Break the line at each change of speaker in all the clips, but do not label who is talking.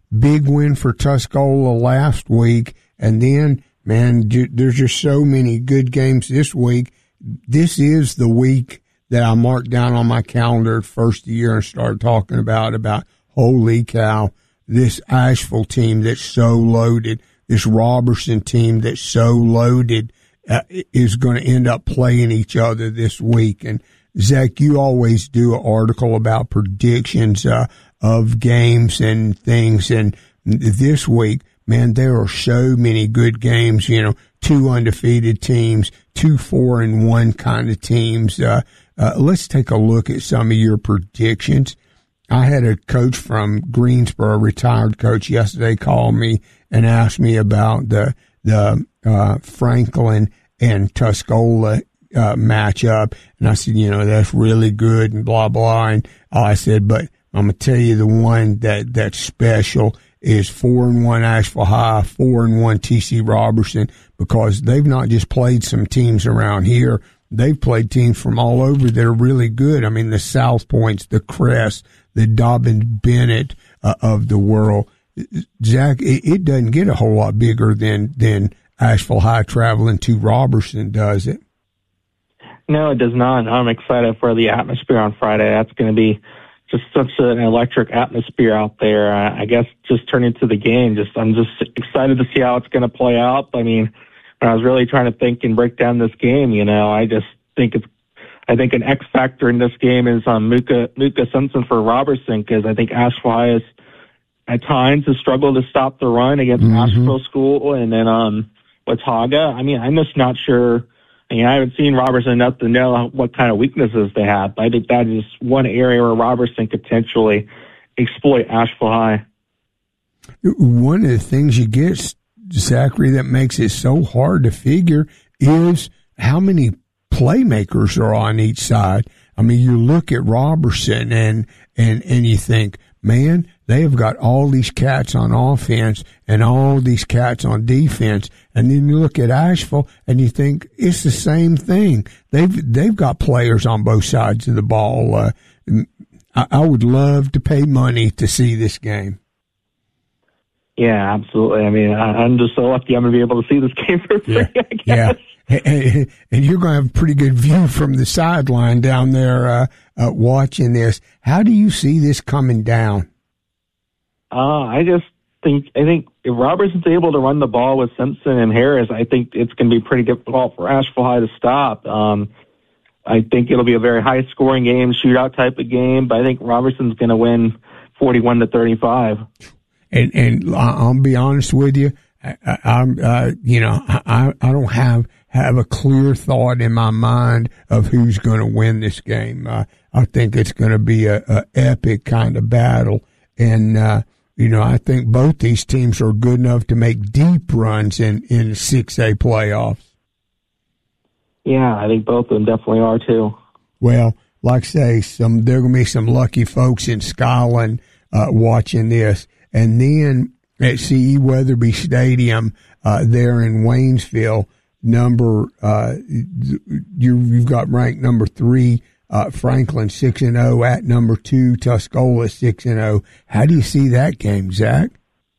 big win for Tuscola last week. And then, man, there's just so many good games this week. This is the week that I marked down on my calendar first year and started talking about holy cow, this Asheville team that's so loaded, this Robertson team that's so loaded, is going to end up playing each other this week. And Zach, you always do an article about predictions of games and things. And this week, man, there are so many good games, two undefeated teams, 2 4-1 kind of teams. Let's take a look at some of your predictions. I had a coach from Greensboro, a retired coach, yesterday call me and asked me about the Franklin and Tuscola matchup. And I said, that's really good and blah, blah. And I said, but I'm going to tell you the one that's special is 4-1 Asheville High, 4-1 TC Robertson, because they've not just played some teams around here. They've played teams from all over that are really good. I mean, the South Points, the Crest, the Dobbins Bennett of the world. Zach, it doesn't get a whole lot bigger than Asheville High traveling to Robertson, does it?
No, it does not. I'm excited for the atmosphere on Friday. That's going to be just such an electric atmosphere out there. I guess just turning to the game, I'm just excited to see how it's going to play out. I mean, when I was really trying to think and break down this game, I just think I think an X factor in this game is Muka Simpson for Robertson, because I think Asheville High is at times has struggled to stop the run against Asheville School, and then Watauga. I mean, I'm just not sure. I haven't seen Robertson enough to know what kind of weaknesses they have. But I think that is one area where Robertson could potentially exploit Asheville High.
One of the things you get, Zachary, that makes it so hard to figure is how many playmakers are on each side. I mean, you look at Robertson and you think, man, they have got all these cats on offense and all these cats on defense. And then you look at Asheville and you think it's the same thing. They've got players on both sides of the ball. I would love to pay money to see this game.
Yeah, absolutely. I mean, I'm just so lucky I'm going to be able to see this game for free, I guess.
Yeah. And you're going to have a pretty good view from the sideline down there watching this. How do you see this coming down?
I think if Robertson's able to run the ball with Simpson and Harris, I think it's going to be pretty difficult for Asheville High to stop. I think it'll be a very high-scoring game, shootout type of game, but I think Robertson's going to win 41-35.
And I'll be honest with you, I don't have a clear thought in my mind of who's going to win this game. I think it's going to be a epic kind of battle, and I think both these teams are good enough to make deep runs in 6A playoffs.
Yeah, I think both of them definitely are too.
Well, like I say, there are going to be some lucky folks in Scotland watching this. And then at C.E. Weatherby Stadium there in Waynesville, you've got ranked number 3, Franklin 6-0 at number 2, Tuscola 6-0. How do you see that game, Zach?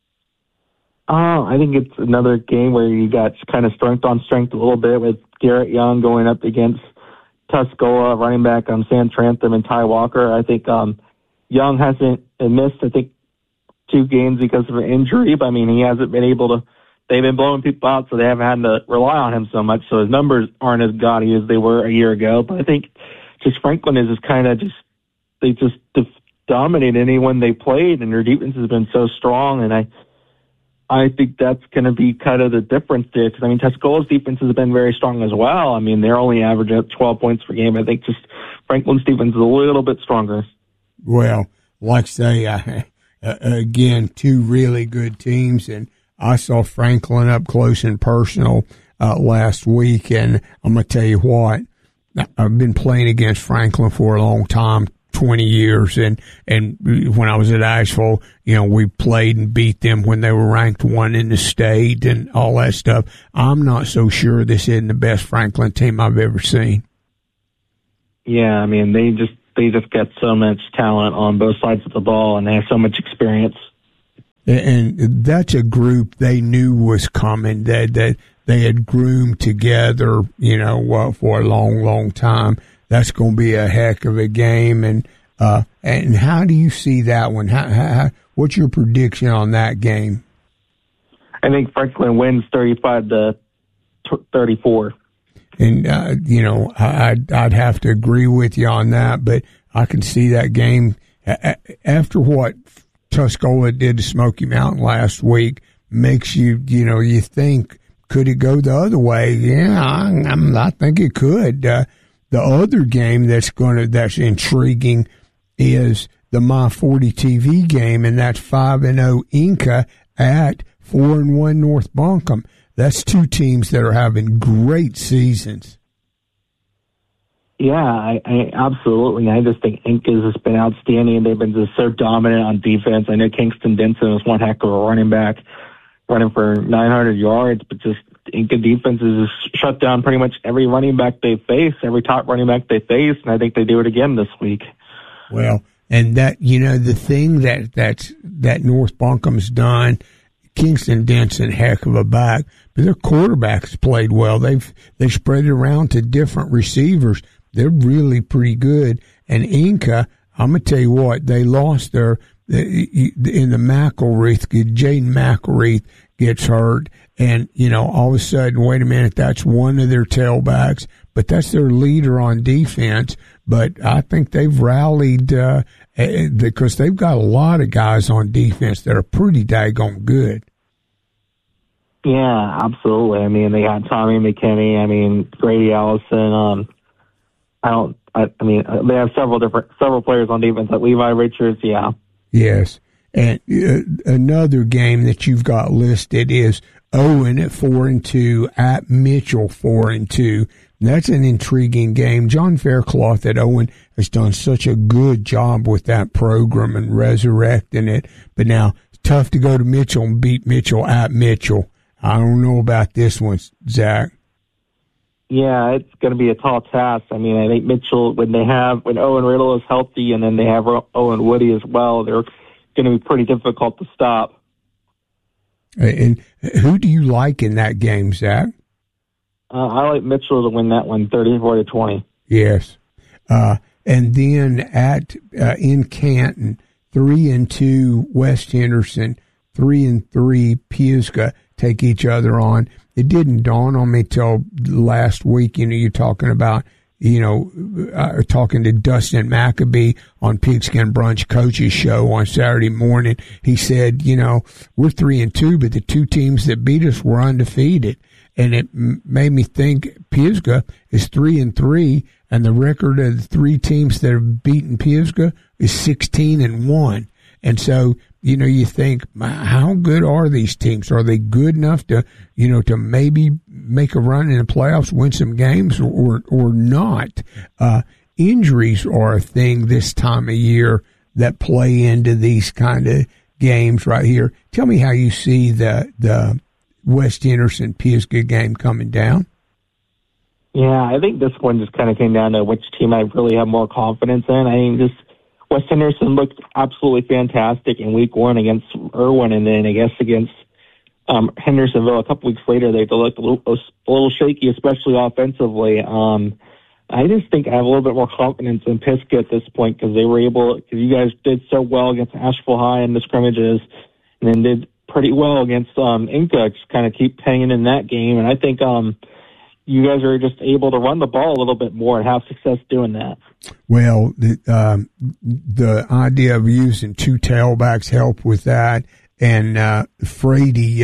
I think it's another game where you got kind of strength on strength a little bit with Garrett Young going up against Tuscola, running back Sam Trantham and Ty Walker. I think Young hasn't missed, I think, 2 games because of an injury, but he hasn't been able to. They've been blowing people out, so they haven't had to rely on him so much. So his numbers aren't as gaudy as they were a year ago. But I think just Franklin is just kind of they dominate anyone they played, and their defense has been so strong. And I think that's going to be kind of the difference there, because Tuscola's defense has been very strong as well. They're only averaging at 12 points per game. I think just Franklin's defense is a little bit stronger.
Well, like I say, again, 2 really good teams, and I saw Franklin up close and personal last week, and I'm going to tell you what, I've been playing against Franklin for a long time, 20 years, and when I was at Asheville, we played and beat them when they were ranked 1 in the state and all that stuff. I'm not so sure this isn't the best Franklin team I've ever seen.
Yeah, they just got so much talent on both sides of the ball, and they have so much experience.
And that's a group they knew was coming, that they had groomed together, for a long, long time. That's going to be a heck of a game. And how do you see that one? What's your prediction on that game?
I think Franklin wins 35-34.
And, I'd have to agree with you on that, but I can see that game after what Tuscola did to Smoky Mountain last week makes you, you think, could it go the other way? Yeah, I think it could. The other game that's intriguing is the My40 TV game, and that's 5-0 Inca at 4-1 North Buncombe. That's two teams that are having great seasons.
Yeah, I absolutely. I just think Inca's has been outstanding. They've been just so dominant on defense. I know Kingston Denson was one heck of a running back, running for 900 yards, but just Inca defense has shut down pretty much every running back they face, every top running back they face, and I think they do it again this week.
Well, and that, the thing that North Buncombe's done, Kingston Denson, heck of a back, but their quarterbacks played well. They've spread it around to different receivers. They're really pretty good. And Inca, I'm going to tell you what, they lost in the McElreath. Jaden McElreath gets hurt. And, all of a sudden, wait a minute, that's one of their tailbacks, but that's their leader on defense. But I think they've rallied because they've got a lot of guys on defense that are pretty daggone good.
Yeah, absolutely. I mean, they got Tommy McKinney. Grady Allison. They have several players on defense, like Levi Richards. Yeah.
Yes, and another game that you've got listed is Owen at 4-2 at Mitchell 4-2. That's an intriguing game. John Faircloth at Owen has done such a good job with that program and resurrecting it. But now it's tough to go to Mitchell and beat Mitchell at Mitchell. I don't know about this one, Zach.
Yeah, it's going to be a tall task. I think Mitchell, when Owen Riddle is healthy and then they have Owen Woody as well, they're going to be pretty difficult to stop.
And who do you like in that game, Zach?
I like Mitchell to win that one, 34-20.
Yes. And then in Canton, 3-2 West Henderson, 3-3 Pisgah take each other on. It didn't dawn on me till last week. You're talking about, talking to Dustin Maccabee on Pigskin Brunch Coach's show on Saturday morning. He said, we're 3-2, but the two teams that beat us were undefeated. And it made me think Pisgah is 3-3, and the record of the three teams that have beaten Pisgah is 16-1. And so, you think, how good are these teams? Are they good enough to, to maybe make a run in the playoffs, win some games, or not? Injuries are a thing this time of year that play into these kind of games right here. Tell me how you see the West Henderson Pisgah game coming down.
Yeah, I think this one just kind of came down to which team I really have more confidence in. West Henderson looked absolutely fantastic in week one against Irwin, and then I guess against Hendersonville a couple weeks later they looked a little shaky, especially offensively. I just think I have a little bit more confidence in Pisgah at this point because you guys did so well against Asheville High in the scrimmages, and then did pretty well against Inca. Just kind of keep hanging in that game, and I think you guys are just able to run the ball a little bit more and have success doing that.
Well, the idea of using two tailbacks helped with that. And Frady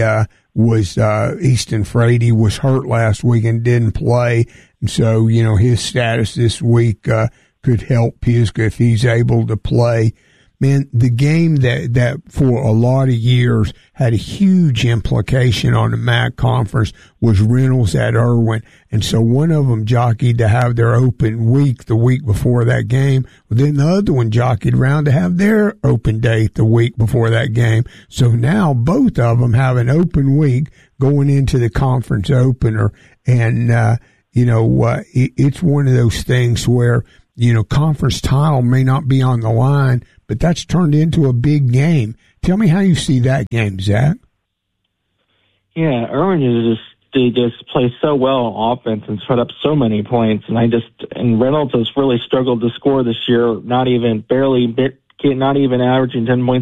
Easton Frady was hurt last week and didn't play. And so, his status this week could help Pisgah if he's able to play. Man, the game that for a lot of years had a huge implication on the MAC conference was Reynolds at Irwin. And so one of them jockeyed to have their open week the week before that game. Well, then the other one jockeyed around to have their open date the week before that game. So now both of them have an open week going into the conference opener. And, it's one of those things where, conference title may not be on the line, but that's turned into a big game. Tell me how you see that game, Zach.
Yeah, Irwin they just play so well on offense and put up so many points, and Reynolds has really struggled to score this year. Not even averaging 10 points